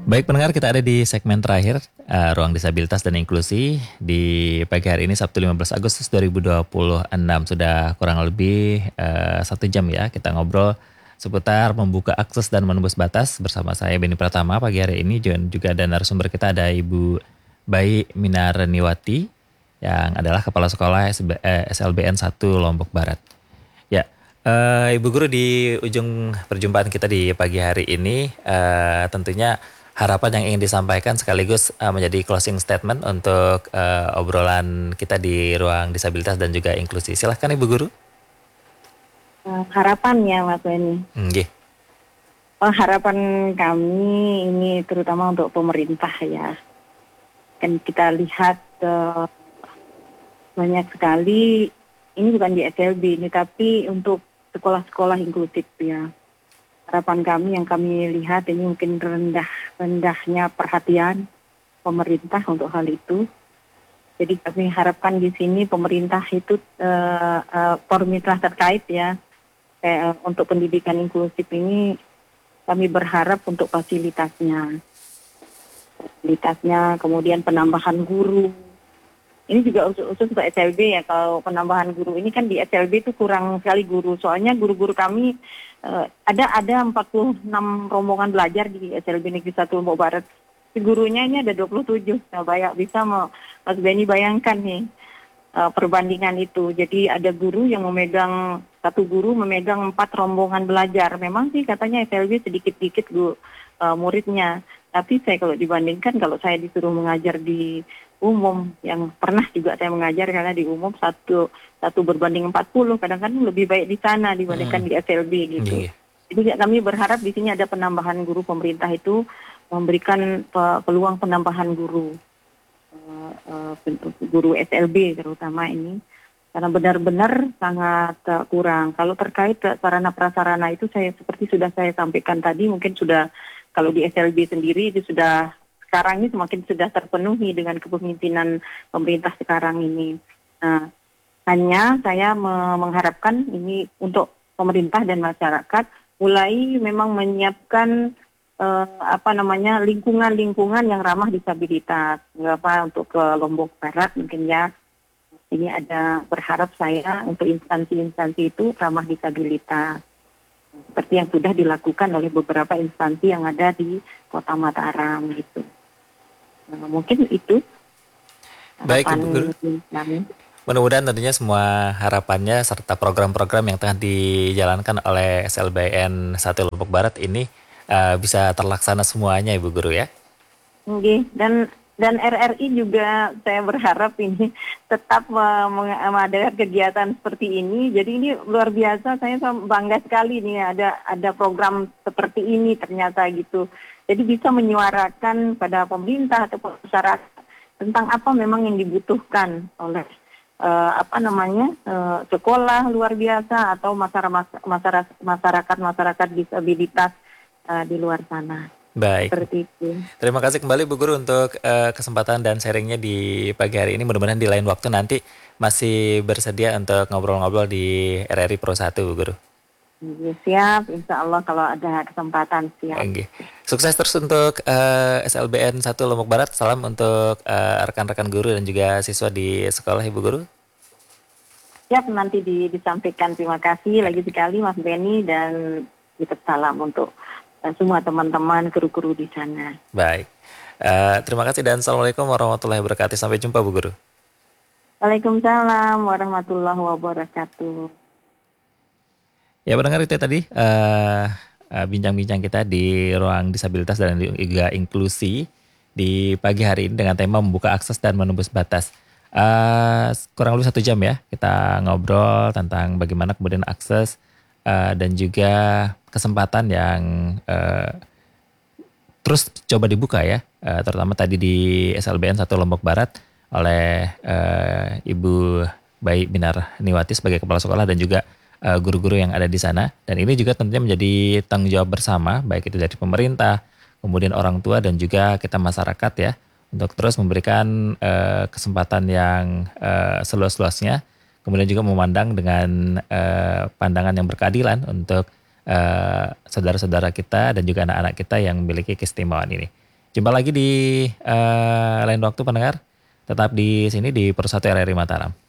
Baik pendengar, kita ada di segmen terakhir Ruang Disabilitas dan Inklusi di pagi hari ini Sabtu 15 Agustus 2026. Sudah kurang lebih 1 jam ya kita ngobrol seputar membuka akses dan menembus batas bersama saya Beni Pratama pagi hari ini. Dan juga ada narasumber kita, ada Ibu Bayi Minarniwati yang adalah Kepala Sekolah SLBN 1 Lombok Barat. Ya, Ibu Guru, di ujung perjumpaan kita di pagi hari ini tentunya harapan yang ingin disampaikan sekaligus menjadi closing statement untuk obrolan kita di ruang disabilitas dan juga inklusi. Silahkan Ibu Guru. Harapannya Mas Beni. Harapan kami ini terutama untuk pemerintah ya. Kan kita lihat banyak sekali, ini bukan di SLB ini, tapi untuk sekolah-sekolah inklusif ya. Harapan kami yang kami lihat ini mungkin rendahnya perhatian pemerintah untuk hal itu. Jadi kami harapkan di sini pemerintah itu pemerintah terkait ya untuk pendidikan inklusif ini kami berharap untuk fasilitasnya, kemudian penambahan guru. Ini juga khusus untuk SLB ya, kalau penambahan guru ini kan di SLB itu kurang sekali guru. Soalnya guru-guru kami ada 46 rombongan belajar di SLB Negeri 1 Lombok Barat. Gurunya ini ada 27. Nah, bisa Mas Beni bayangkan nih perbandingan itu. Jadi ada guru yang satu guru memegang 4 rombongan belajar. Memang sih katanya SLB sedikit-sedikit muridnya. Tapi kalau saya disuruh mengajar di umum, yang pernah juga saya mengajar karena di umum satu berbanding 40, kadang-kadang lebih baik di sana dibandingkan di SLB gitu. Jadi kami berharap di sini ada penambahan guru, pemerintah itu memberikan peluang penambahan guru SLB terutama ini, karena benar-benar sangat kurang. Kalau terkait sarana prasarana itu seperti sudah saya sampaikan tadi, mungkin sudah kalau di SLB sendiri itu sekarang ini semakin sudah terpenuhi dengan kepemimpinan pemerintah sekarang ini. Nah, hanya saya mengharapkan ini untuk pemerintah dan masyarakat mulai memang menyiapkan lingkungan yang ramah disabilitas. Untuk ke Lombok Barat mungkin ya. Ini ada berharap saya untuk instansi-instansi itu ramah disabilitas. Seperti yang sudah dilakukan oleh beberapa instansi yang ada di Kota Mataram gitu. Mungkin itu. Baik Ibu Guru. Mudah-mudahan tentunya semua harapannya serta program-program yang tengah dijalankan oleh SLBN 1 Lombok Barat ini bisa terlaksana semuanya Ibu Guru ya. Oke, dan RRI juga saya berharap ini tetap mengadakan kegiatan seperti ini. Jadi ini luar biasa, saya bangga sekali nih ada program seperti ini ternyata gitu. Jadi bisa menyuarakan pada pemerintah atau masyarakat tentang apa memang yang dibutuhkan oleh sekolah luar biasa atau masyarakat disabilitas di luar sana. Baik. Seperti itu. Terima kasih kembali Bu Guru untuk kesempatan dan sharingnya di pagi hari ini. Mudah-mudahan di lain waktu nanti masih bersedia untuk ngobrol-ngobrol di RRI Pro 1 Bu Guru. Siap, insya Allah kalau ada kesempatan siap. Sukses terus untuk SLBN 1 Lombok Barat. Salam untuk rekan-rekan guru dan juga siswa di sekolah Ibu Guru. Siap, nanti disampaikan. Terima kasih lagi sekali Mas Beni, dan kita salam untuk semua teman-teman guru-guru di sana. Baik, terima kasih dan Assalamualaikum warahmatullahi wabarakatuh. Sampai jumpa Bu Guru. Waalaikumsalam warahmatullahi wabarakatuh. Ya pendengar, itu tadi bincang-bincang kita di ruang disabilitas dan juga inklusi di pagi hari ini dengan tema membuka akses dan menembus batas. Kurang lebih 1 jam ya kita ngobrol tentang bagaimana kemudian akses dan juga kesempatan yang terus coba dibuka ya, terutama tadi di SLBN 1 Lombok Barat oleh Ibu Bayi Minarniwati sebagai kepala sekolah dan juga guru-guru yang ada di sana. Dan ini juga tentunya menjadi tanggung jawab bersama, baik itu dari pemerintah, kemudian orang tua dan juga kita masyarakat ya, untuk terus memberikan kesempatan yang seluas-luasnya, kemudian juga memandang dengan pandangan yang berkeadilan untuk saudara-saudara kita dan juga anak-anak kita yang memiliki keistimewaan ini. Jumpa lagi di lain waktu pendengar. Tetap di sini di Persatu RRI Mataram.